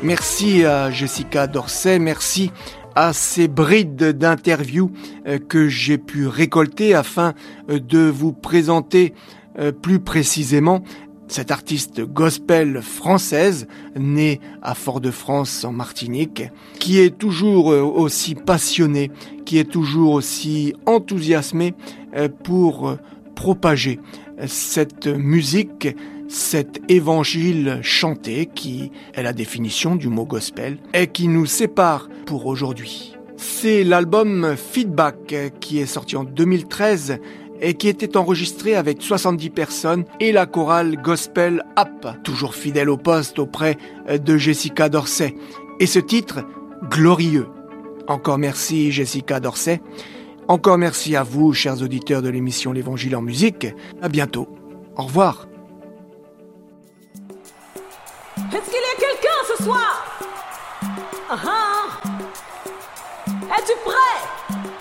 Merci à Jessica Dorset, merci à ces brides d'interviews que j'ai pu récolter afin de vous présenter plus précisément cette artiste gospel française, née à Fort-de-France en Martinique, qui est toujours aussi passionnée, qui est toujours aussi enthousiasmée pour propager cette musique, cet évangile chanté qui est la définition du mot gospel et qui nous sépare pour aujourd'hui. C'est l'album Feedback qui est sorti en 2013 et qui était enregistré avec 70 personnes et la chorale Gospel App, toujours fidèle au poste auprès de Jessica Dorset. Et ce titre, Glorieux. Encore merci Jessica Dorset. Encore merci à vous, chers auditeurs de l'émission L'Évangile en musique. À bientôt. Au revoir. Est-ce qu'il y a quelqu'un ce soir? Es-tu prêt?